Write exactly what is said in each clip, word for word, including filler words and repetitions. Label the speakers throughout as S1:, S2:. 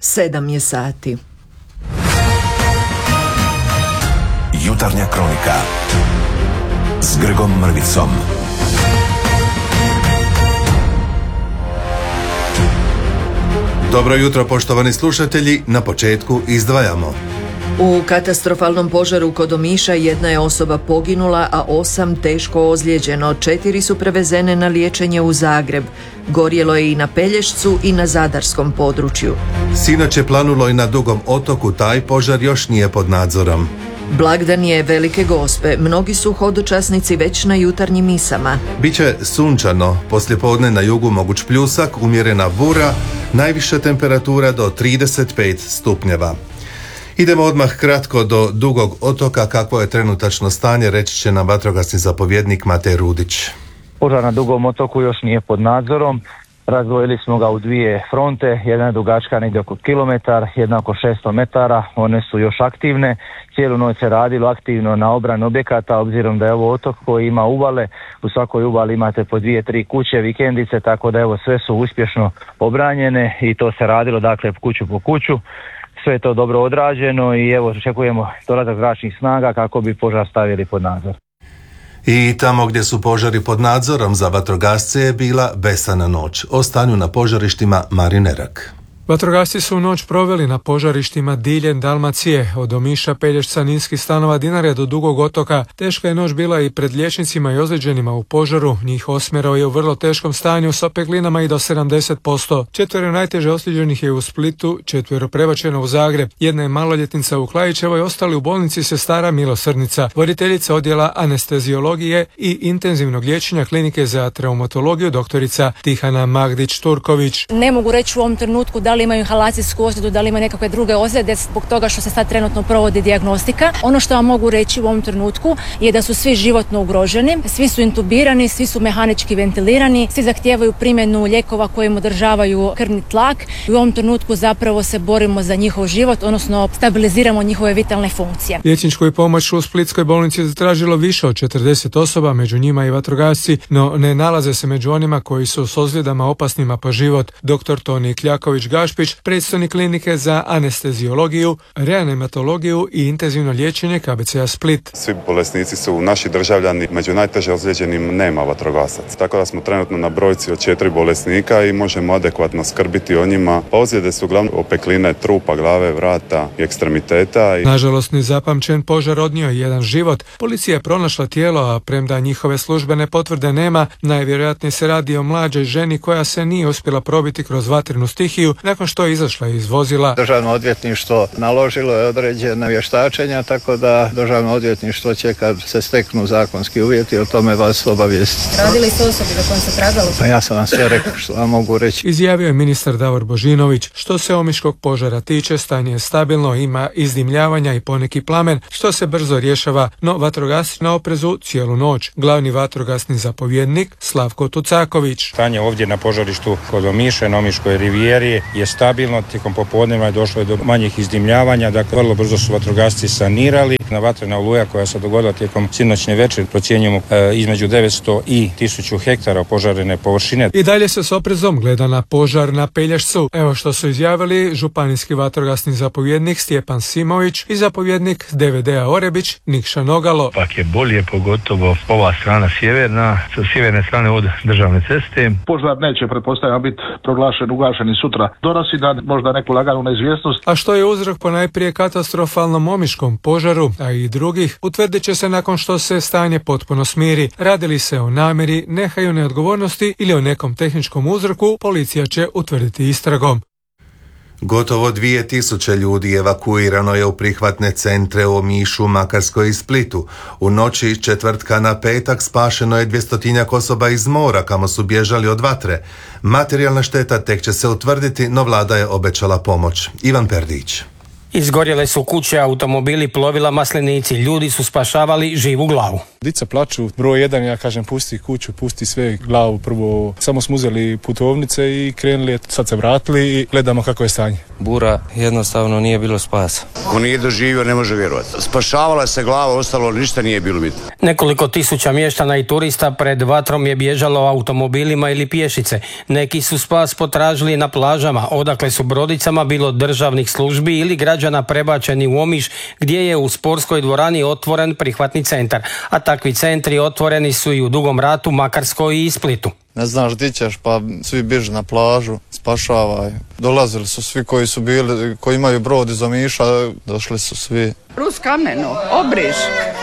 S1: Sedam je sati.
S2: Jutarnja kronika s Grgom Mrvicom. Dobro jutro, poštovani slušatelji, na početku izdvajamo.
S1: U katastrofalnom požaru kod Omiša jedna je osoba poginula, a osam teško ozlijeđeno. Četiri su prevezene na liječenje u Zagreb. Gorjelo je i na Pelješcu i na zadarskom području.
S2: Sinoć je planulo i na Dugom otoku, taj požar još nije pod nadzorom.
S1: Blagdan je Velike Gospe, mnogi su hodočasnici već na jutarnjim misama.
S2: Biće sunčano, poslijepodne na jugu moguć pljusak, umjerena bura, najviša temperatura do trideset pet stupnjeva. Idemo odmah kratko do Dugog otoka. Kakvo je trenutačno stanje, reći će nam vatrogasni zapovjednik Matej Rudić.
S3: Požar na Dugom otoku još nije pod nadzorom. Razdvojili smo ga u dvije fronte, jedna je dugačka negdje oko kilometar, jedna oko šesto metara, one su još aktivne. Cijelu noć se radilo aktivno na obrani objekata, obzirom da je ovo otok koji ima uvale, u svakoj uvali imate po dvije, tri kuće, vikendice, tako da evo sve su uspješno obranjene i to se radilo dakle kuću po kuću. Sve je to dobro odrađeno i evo očekujemo dolazak zračnih snaga kako bi požar stavili pod nadzor.
S2: I tamo gdje su požari pod nadzorom za vatrogasce je bila besana noć. O stanju na požarištima Marin Erak.
S4: Vatrogasci su noć proveli na požarištima diljem Dalmacije, od Omiša, Pelješca, Ninskih Stanova, Dinare do Dugog otoka. Teška je noć bila i pred liječnicima i ozlijeđenima u požaru. Njih osmero je u vrlo teškom stanju s opeklinama i do sedamdeset posto. Četvero najteže ozlijeđenih je u Splitu, četvero prebačeno u Zagreb. Jedna je maloljetnica u Klajićevoj, ostali u bolnici sestara Milosrdnica, voditeljica odjela anesteziologije i intenzivnog liječenja klinike za traumatologiju doktorica Tihana Magdić-Turković.
S5: Ne mogu reći u ovom trenutku da li imaju inhalacijsku ozljedu, da li imaju nekakve druge ozljede zbog toga što se sad trenutno provodi dijagnostika. Ono što vam mogu reći u ovom trenutku je da su svi životno ugroženi, svi su intubirani, svi su mehanički ventilirani, svi zahtijevaju primjenu lijekova koji im održavaju krvni tlak i u ovom trenutku zapravo se borimo za njihov život, odnosno stabiliziramo njihove vitalne funkcije.
S4: Liječničku je pomoć u Splitskoj bolnici zatražilo više od četrdeset osoba, među njima i vatrogasci, no ne nalaze se među onima koji su s ozljedama opasnima po život. Doktor Toni Kljaković Gašpić, predstojnik klinike za anesteziologiju, reanimatologiju i intenzivno liječenje K B C-a Split.
S6: Svi bolesnici su naši državljani, među najteže ozlijeđenim nema vatrogasac. Tako da smo trenutno na brojci od četiri bolesnika i možemo adekvatno skrbiti o njima. Ozljede su uglavnom opekline trupa, glave, vrata i ekstremiteta. I...
S4: Nažalost, nezapamćen požar odnio je jedan život. Policija je pronašla tijelo, a premda njihove službene potvrde nema, najvjerojatnije se radi o mlađoj ženi koja se nije uspjela probiti kroz vatrenu stihiju nakon što je izašla iz vozila.
S7: Državno odvjetništvo naložilo je određena vještačenja, tako da Državno odvjetništvo će, kad se steknu zakonski uvjeti, o tome vas obavijestiti.
S5: Radili su osobi za kojom se tragalo?
S7: Pa ja sam vam sve rekao što vam mogu reći.
S4: Izjavio je ministar Davor Božinović. Što se omiškog požara tiče, stanje je stabilno, ima izdimljavanja i poneki plamen, što se brzo rješava, no vatrogasci na oprezu cijelu noć. Glavni vatrogasni zapovjednik Slavko Tucaković.
S8: Stanje ovdje na požarištu kod Omiša, na Omiškoj rivijeri je stabilno, tijekom popodneva je došlo do manjih izdimljavanja, dakle vrlo brzo su vatrogasci sanirali. Na vatrena oluja koja se dogodila tijekom sinoćne večeri procjenjujemo e, između devetsto i tisuću hektara opožarene površine.
S4: I dalje se s oprezom gleda na požar na Pelješcu. Evo što su izjavili županijski vatrogasni zapovjednik Stjepan Simović i zapovjednik D V D-a Orebić Nikša Nogalo.
S9: Pak je bolje, pogotovo ova strana sjeverna, sa sjeverne strane od državne ceste.
S10: Požar neće, pretpostavljam, biti proglašen, ugašen i sutra. Donosi da možda neku laganu neizvjesnost.
S4: A što je uzrok po najprije katastrofalnom omiškom požaru, a i drugih, utvrdit će se nakon što se stanje potpuno smiri. Radi li se o namjeri, nehaju neodgovornosti ili o nekom tehničkom uzroku, policija će utvrditi istragom.
S2: Gotovo dvije tisuće ljudi evakuirano je u prihvatne centre u Omišu, Makarskoj i Splitu. U noći četvrtka na petak spašeno je dvjestotinjak osoba iz mora kamo su bježali od vatre. Materijalna šteta tek će se utvrditi, no vlada je obećala pomoć. Ivan Perdić.
S11: Izgorjele su kuće, automobili, plovila, maslenici. Ljudi su spašavali živu glavu.
S12: Dica plaču. Broj jedan, ja kažem, pusti kuću, pusti sve, glavu. Prvo samo smo uzeli putovnice i krenuli, sad se vratili i gledamo kako je stanje.
S13: bura, jednostavno nije bilo spasa.
S14: Ko nije doživio ne može vjerovati. Spašavala se glava, ostalo ništa nije bilo bitno.
S11: Nekoliko tisuća mještana i turista pred vatrom je bježalo automobilima ili pješice. Neki su spas potražili na plažama, odakle su brodicama bilo državnih službi ili građana prebačeni u Omiš, gdje je u sportskoj dvorani otvoren prihvatni centar. A takvi centri otvoreni su i u Dugom Ratu, Makarskoj i Splitu.
S15: Ne znaš di ćeš, pa svi bježe na plažu, spašavaj. Dolazili su svi koji su bili, koji imaju brod iz Omiša, došli su svi.
S16: Rus Kameno, Obriš,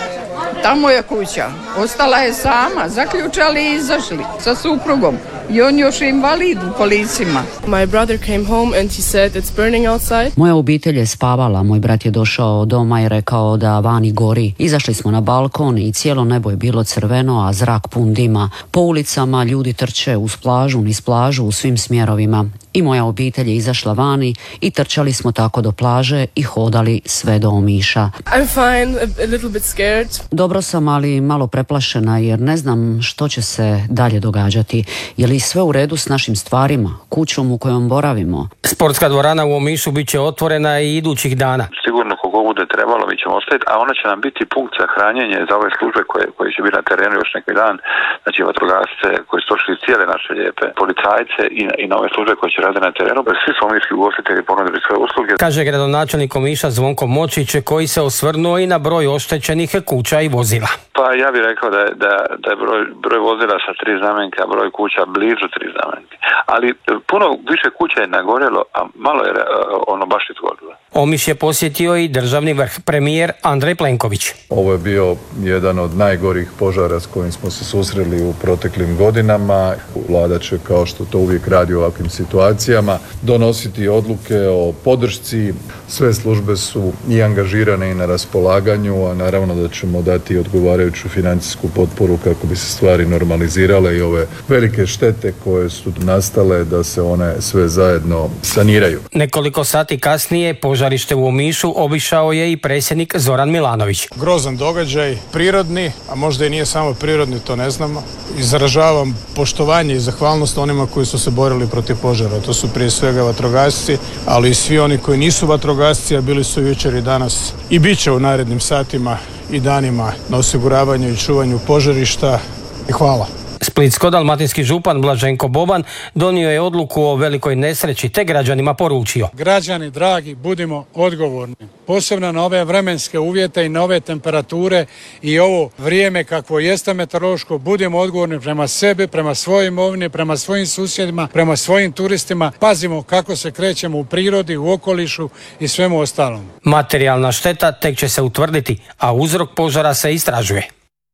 S16: tamo je kuća. Ostala je sama, zaključali i izašli sa suprugom. I on još invalid u kolicima.
S17: My brother came home and he said it's burning outside.
S18: Moja obitelj je spavala, moj brat je došao doma i rekao da vani gori. Izašli smo na balkon i cijelo nebo je bilo crveno, a zrak pun dima. Po ulicama ljudi trče uz plažu, niz plažu u svim smjerovima. I moja obitelj je izašla vani i trčali smo tako do plaže i hodali sve do Omiša.
S17: I'm fine, a little bit scared.
S18: Dobro sam, ali malo preplašena jer ne znam što će se dalje događati. Je li sve u redu s našim stvarima, kućom u kojom boravimo?
S11: Sportska dvorana u Omišu bit će otvorena i idućih dana.
S19: Sigurno koliko bude trebalo mi ćemo ostaviti, a ona će nam biti punkt za hranjenje za ove službe koje, koje će biti na terenu još neki dan. Znači vatrogasce koji su došli iz cijele naše lijepe, policajce i, i na ove službe koje će raditi na terenu. Svi su omiški ugostitelji ponudili svoje usluge. Kaže gradonačelnik Omiša Zvonko Močić, koji se osvrnuo i na broj oštećenih kuća i vozila. Pa ja bih rekao da je, da, da je broj, broj vozila sa tri znamenke, a broj kuća blizu tri znamenke. Ali puno više kuća je nagorjelo, a malo je ono baš izgorilo. Omiš je posjetio i državni vrh, premijer Andrej Plenković.
S20: Ovo je bio jedan od najgorih požara s kojim smo se susreli u proteklim godinama. Vlada će, kao što to uvijek radi u ovakvim situacijama, donositi odluke o podršci. Sve službe su i angažirane i na raspolaganju, a naravno da ćemo dati odgovarajuću financijsku potporu kako bi se stvari normalizirale i ove velike štete koje su nastale da se one sve zajedno saniraju.
S11: Nekoliko sati kasnije požarište u Omišu obišao je i predsjednik Zoran Milanović.
S12: Grozan događaj, prirodni, a možda i nije samo prirodni, to ne znamo. Izražavam poštovanje i zahvalnost onima koji su se borili protiv požara. To su prije svega vatrogasci, ali i svi oni koji nisu vatrogasci, a bili su jučer i danas i bit će u narednim satima i danima na osiguravanju i čuvanju požarišta. I hvala.
S11: Splitsko-dalmatinski župan Blaženko Boban donio je odluku o velikoj nesreći te građanima poručio.
S21: Građani dragi, budimo odgovorni. Posebno na ove vremenske uvjete i na ove temperature i ovo vrijeme kakvo jeste meteorološko, budimo odgovorni prema sebi, prema svojoj imovini, prema svojim susjedima, prema svojim turistima. Pazimo kako se krećemo u prirodi, u okolišu i svemu ostalom.
S11: Materijalna šteta tek će se utvrditi, a uzrok požara se istražuje.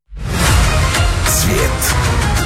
S1: Svijet.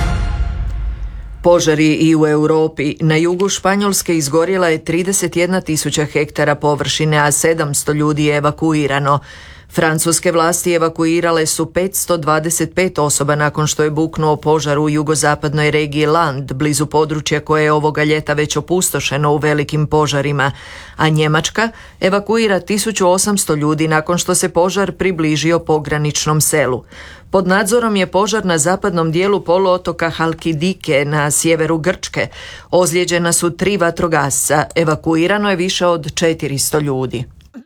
S1: Požari i u Europi. Na jugu Španjolske izgorjela je trideset jedna tisuća hektara površine, a sedamsto ljudi je evakuirano. Francuske vlasti evakuirale su petsto dvadeset pet osoba nakon što je buknuo požar u jugozapadnoj regiji Land, blizu područja koje je ovoga ljeta već opustošeno u velikim požarima, a Njemačka evakuira tisuću osamsto ljudi nakon što se požar približio pograničnom selu. Pod nadzorom je požar na zapadnom dijelu poluotoka Halkidike na sjeveru Grčke. Ozlijeđena su tri vatrogasca, evakuirano je više od četiristo ljudi.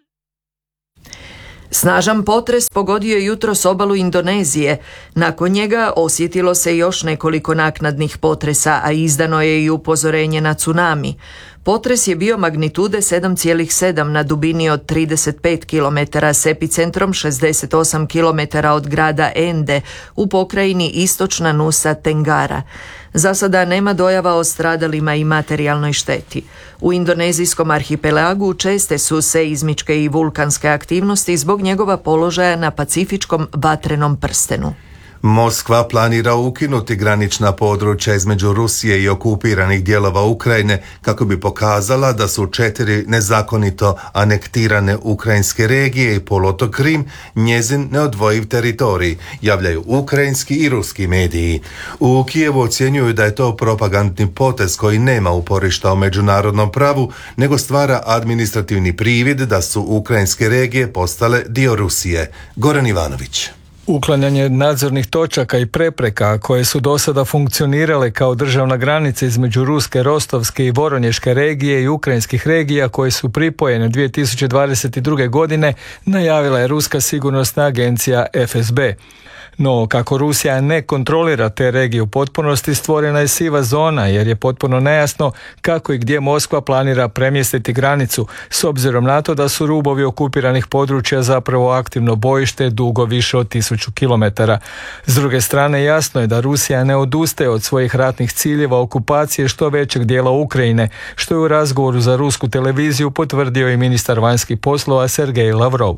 S1: Snažan potres pogodio je jutros obalu Indonezije. Nakon njega osjetilo se još nekoliko naknadnih potresa, a izdano je i upozorenje na tsunami. Potres je bio magnitude sedam zarez sedam na dubini od trideset pet kilometara s epicentrom šezdeset osam kilometara od grada Ende u pokrajini istočna Nusa Tenggara. Za sada nema dojava o stradalima i materijalnoj šteti. U indonezijskom arhipelagu česte su seizmičke i vulkanske aktivnosti zbog njegova položaja na pacifičkom vatrenom prstenu.
S2: Moskva planira ukinuti granična područja između Rusije i okupiranih dijelova Ukrajine kako bi pokazala da su četiri nezakonito anektirane ukrajinske regije i poluotok Krim njezin neodvojiv teritorij, javljaju ukrajinski i ruski mediji. U Kijevu ocjenjuju da je to propagandni potez koji nema uporišta u međunarodnom pravu, nego stvara administrativni privid da su ukrajinske regije postale dio Rusije. Goran Ivanović.
S3: Uklanjanje nadzornih točaka i prepreka koje su do sada funkcionirale kao državna granica između Ruske, Rostovske i Voronješke regije i ukrajinskih regija koje su pripojene dvije tisuće dvadeset druge. godine najavila je Ruska sigurnosna agencija F S B. No, kako Rusija ne kontrolira te regije u potpunosti, stvorena je siva zona jer je potpuno nejasno kako i gdje Moskva planira premjestiti granicu, s obzirom na to da su rubovi okupiranih područja zapravo aktivno bojište dugo više od tisuću kilometara. S druge strane, jasno je da Rusija ne odustaje od svojih ratnih ciljeva okupacije što većeg dijela Ukrajine, što je u razgovoru za rusku televiziju potvrdio i ministar vanjskih poslova Sergej Lavrov.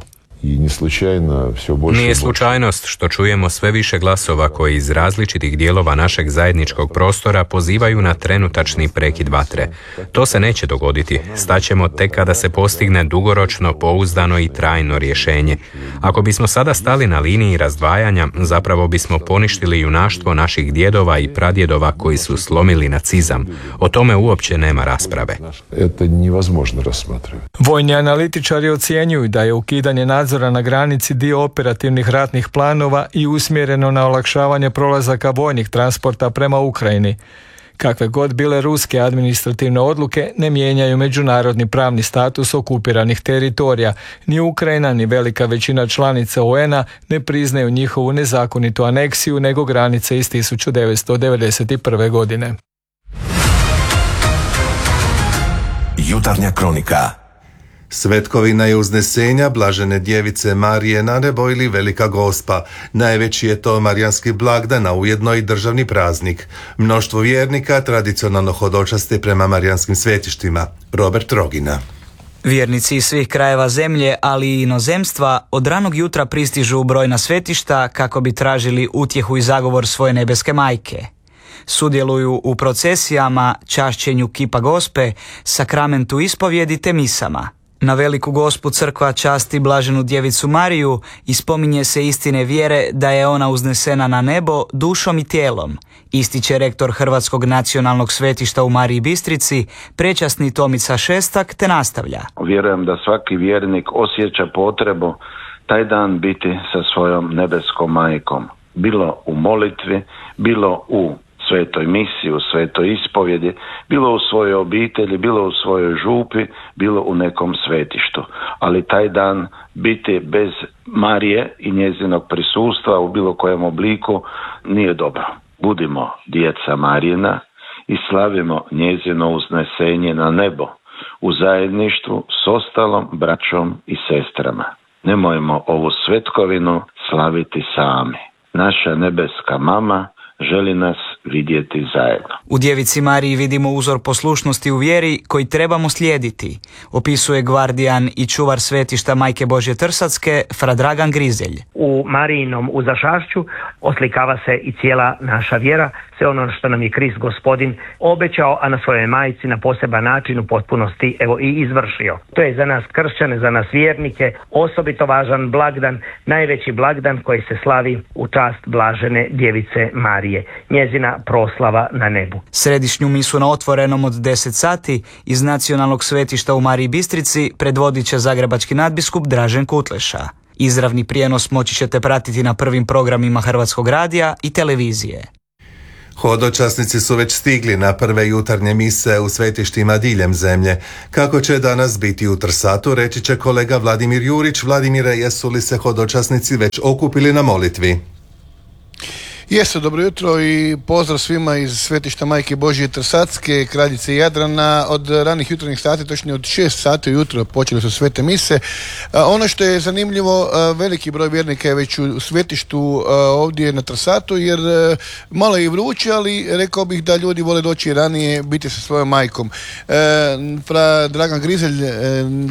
S22: Nije slučajnost što čujemo sve više glasova koji iz različitih dijelova našeg zajedničkog prostora pozivaju na trenutačni prekid vatre. To se neće dogoditi. Staćemo tek kada se postigne dugoročno, pouzdano i trajno rješenje. Ako bismo sada stali na liniji razdvajanja, zapravo bismo poništili junaštvo naših djedova i pradjedova koji su slomili nacizam. O tome uopće nema rasprave.
S3: Vojni analitičari ocjenjuju da je ukidanje nadzora na granici dio operativnih ratnih planova i usmjereno na olakšavanje prolazaka vojnih transporta prema Ukrajini. Kakve god bile ruske administrativne odluke ne mijenjaju međunarodni pravni status okupiranih teritorija. Ni Ukrajina ni velika većina članica U N A ne priznaju njihovu nezakonitu aneksiju nego granice iz tisuću devetsto devedeset prve. godine.
S23: Jutarnja kronika.
S2: Svetkovina je uznesenja Blažene djevice Marije na nebo ili Velika Gospa. Najveći je to marijanski blagdan, a ujedno i državni praznik. Mnoštvo vjernika tradicionalno hodočasti prema marijanskim svetištima. Robert Rogina.
S24: Vjernici iz svih krajeva zemlje, ali i inozemstva, od ranog jutra pristižu u brojna svetišta kako bi tražili utjehu i zagovor svoje nebeske majke. Sudjeluju u procesijama, čašćenju kipa Gospe, sakramentu ispovjedi te misama. Na Veliku Gospu crkva časti Blaženu djevicu Mariju i spominje se istine vjere da je ona uznesena na nebo dušom i tijelom, ističe rektor Hrvatskog nacionalnog svetišta u Mariji Bistrici, prečasni Tomica Šestak, te nastavlja.
S25: Vjerujem da svaki vjernik osjeća potrebu taj dan biti sa svojom nebeskom majkom, bilo u molitvi, bilo u svetoj misiji, u svetoj ispovjedi, bilo u svojoj obitelji, bilo u svojoj župi, bilo u nekom svetištu. Ali taj dan biti bez Marije i njezinog prisustva u bilo kojem obliku nije dobro. Budimo djeca Marijina i slavimo njezino uznesenje na nebo u zajedništvu s ostalom braćom i sestrama. Nemojmo ovu svetkovinu slaviti sami. Naša nebeska mama želi nas vidjeti zajedno.
S24: U djevici Mariji vidimo uzor poslušnosti u vjeri koji trebamo slijediti, opisuje gvardijan i čuvar svetišta Majke Božje Trsatske, fra Dragan Grizelj.
S26: U Marijinom uzašašću oslikava se i cijela naša vjera, sve ono što nam je Krist Gospodin obećao, a na svojoj majci na poseban način u potpunosti evo i izvršio. To je za nas kršćane, za nas vjernike osobito važan blagdan, najveći blagdan koji se slavi u čast Blažene djevice Marije, njezina proslava na nebu.
S24: Središnju misu na otvorenom od deset sati iz nacionalnog svetišta u Mariji Bistrici predvodit će zagrebački nadbiskup Dražen Kutleša. Izravni prijenos moći ćete pratiti na prvim programima Hrvatskog radija i televizije.
S2: Hodočasnici su već stigli na prve jutarnje mise u svetištima diljem zemlje. Kako će danas biti u Trsatu, reći će kolega Vladimir Jurić. Vladimire, jesu li se hodočasnici već okupili na molitvi?
S27: Jesu, dobro jutro i pozdrav svima iz svetišta Majke Božje Trsatske, kraljice Jadrana. Od ranih jutarnjih sati, točnije od šest sati ujutro počeli su svete mise. Ono što je zanimljivo, veliki broj vjernika je već u svetištu ovdje na Trsatu, jer malo je i vruće, ali rekao bih da ljudi vole doći ranije biti sa svojom majkom. Fra Dragan Grizelj,